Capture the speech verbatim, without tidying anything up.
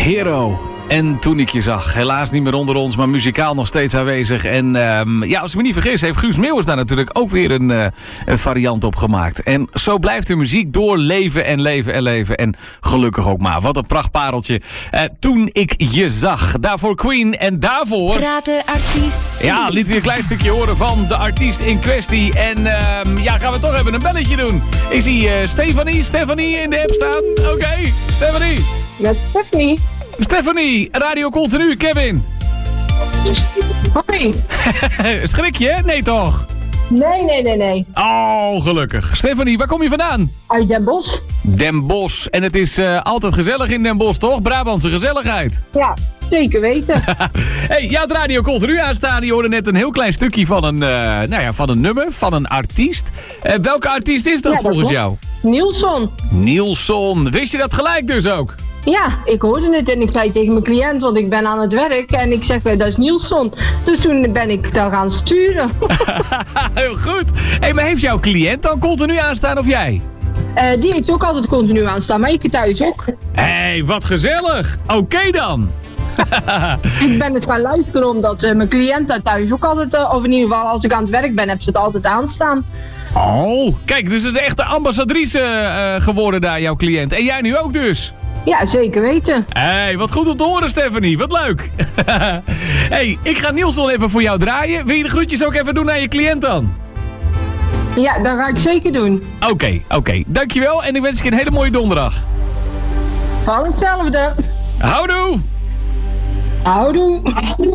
Hero. En toen ik je zag, helaas niet meer onder ons, maar muzikaal nog steeds aanwezig. En um, ja, als ik me niet vergis, heeft Guus Meeuwis daar natuurlijk ook weer een, uh, een variant op gemaakt. En zo blijft de muziek doorleven en leven en leven. En gelukkig ook maar. Wat een prachtpareltje. Uh, toen ik je zag. Daarvoor Queen en daarvoor... Praat de artiest. Ja, liet weer een klein stukje horen van de artiest in kwestie. En uh, ja, gaan we toch even een belletje doen. Ik zie uh, Stefanie, Stefanie in de app staan. Oké, okay. Stefanie. Ja, Stephanie. Stefanie, Radio Continu, Kevin. Hoi. Schrik je? Nee toch? Nee, nee, nee, nee. Oh, gelukkig. Stefanie, waar kom je vandaan? Uit Den Bosch. Den Bosch. En het is uh, altijd gezellig in Den Bosch, toch? Brabantse gezelligheid. Ja, zeker weten. Hey, ja, het Radio Continu aanstaan. Je hoorde net een heel klein stukje van een, uh, nou ja, van een nummer, van een artiest. Uh, welke artiest is dat, ja, dat volgens klopt. jou? Nielson. Nielson. Wist je dat gelijk dus ook? Ja, ik hoorde het en ik zei tegen mijn cliënt, want ik ben aan het werk. En ik zeg, dat is Nielson. Dus toen ben ik daar gaan sturen. Heel goed. Hey, maar heeft jouw cliënt dan continu aanstaan of jij? Uh, die heeft ook altijd continu aanstaan, maar ik thuis ook. Hé, hey, wat gezellig. Oké okay dan. Ik ben het gaan luisteren omdat uh, mijn cliënt daar thuis ook altijd, uh, of in ieder geval als ik aan het werk ben, heb ze het altijd aanstaan. Oh, kijk, dus het is echt de ambassadrice uh, geworden daar, jouw cliënt. En jij nu ook dus? Ja, zeker weten. Hé, hey, wat goed om te horen, Stephanie. Wat leuk. Hey, ik ga Nielson even voor jou draaien. Wil je de groetjes ook even doen aan je cliënt dan? Ja, dat ga ik zeker doen. Oké, okay, oké. Okay. Dankjewel en ik wens je een hele mooie donderdag. Van hetzelfde. Houdoe. Houdoe.